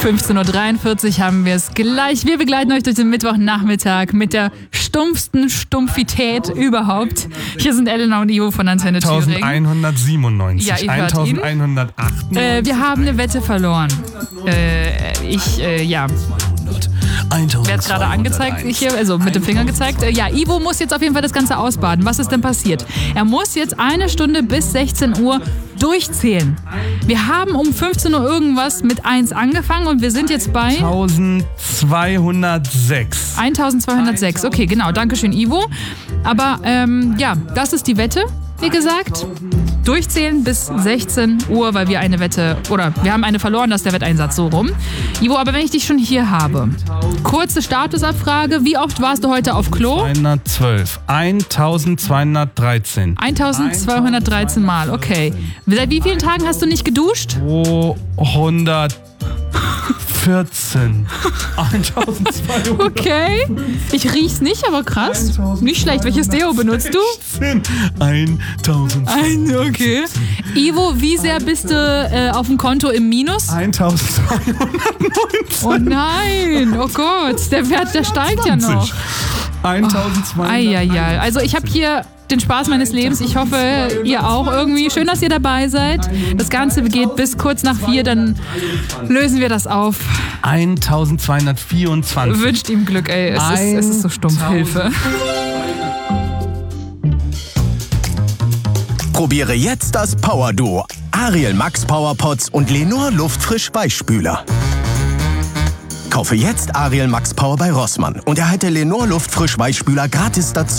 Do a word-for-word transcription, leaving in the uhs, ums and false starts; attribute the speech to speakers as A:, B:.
A: fünfzehn Uhr dreiundvierzig haben wir es gleich. Wir begleiten euch durch den Mittwochnachmittag mit der stumpfsten Stumpfität überhaupt. Hier sind Elena und Ivo von Antenne Thüringen.
B: elfhundertsiebenundneunzig.
A: Ja, ihr hört ihn.
B: elfhundertachtundneunzig.
A: Äh, wir haben eine Wette verloren. Äh, ich, äh, ja. Wer hat gerade angezeigt? Hier, also mit dem Finger gezeigt. Äh, ja, Ivo muss jetzt auf jeden Fall das Ganze ausbaden. Was ist denn passiert? Er muss jetzt eine Stunde bis sechzehn Uhr durchzählen. Wir haben um fünfzehn Uhr irgendwas mit eins angefangen und wir sind jetzt bei
B: eintausendzweihundertsechs.
A: eintausendzweihundertsechs. Okay, genau. Dankeschön, Ivo. Aber ähm, ja, das ist die Wette, wie gesagt. Durchzählen bis sechzehn Uhr, weil wir eine Wette, oder wir haben eine verloren, das ist der Wetteinsatz, so rum. Ivo, aber wenn ich dich schon hier habe, kurze Statusabfrage, wie oft warst du heute auf Klo?
B: zweihundertzwölf. eintausendzweihundertdreizehn.
A: eintausendzweihundertreizehn Mal, okay. Seit wie vielen Tagen hast du nicht geduscht?
B: zweihundertvierzehn. eintausendzweihundert.
A: Okay. Ich riech's nicht, aber krass. Nicht schlecht. Welches Deo benutzt du?
B: eintausendzweihundert.
A: Ein, okay. Ivo, wie sehr bist du äh, auf dem Konto im Minus?
B: eintausendzweihundertneunzehn.
A: Oh nein, oh Gott, der Wert, der steigt ja noch.
B: eintausendzweihundert.
A: Eieiei. Also ich habe hier den Spaß meines Lebens. Ich hoffe, ihr auch irgendwie. Schön, dass ihr dabei seid. Das Ganze geht bis kurz nach vier, dann lösen wir das auf.
B: eintausendzweihundertvierundzwanzig.
A: Wünscht ihm Glück, ey. Es ist, es ist so stumpf. Hilfe.
C: Probiere jetzt das Power Duo. Ariel Max Power Pots und Lenor Luftfrisch Weichspüler. Kaufe jetzt Ariel Max Power bei Rossmann und erhalte Lenor Luftfrisch Weichspüler gratis dazu.